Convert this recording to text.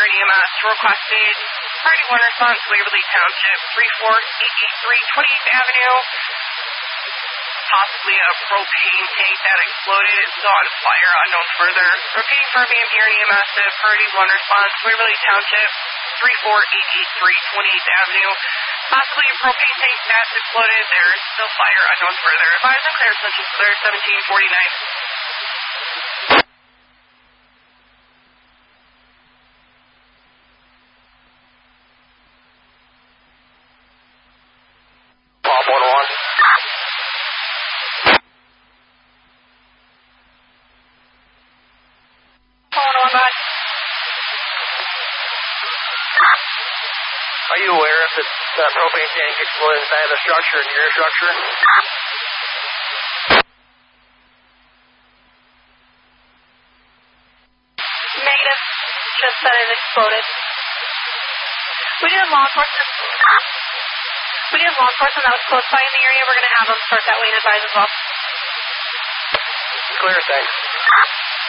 EMS requested priority 1 response, Waverly Township, 34883 28th Avenue. Possibly a propane tank that exploded. It's still on fire, unknown further. Repeating for BMPR EMS to priority 1 response, Waverly Township, 34883 28th Avenue. Possibly a propane tank that's exploded. There is still fire, unknown further. Advise and clear, such as clear 1749. Pop 1-1. Are you aware if this propane tank exploded inside the structure, near your structure? Negative. Just that it exploded. We do have law enforcement. That was close by in the area. We're going to have them start that way and advise as well. Clear, thanks.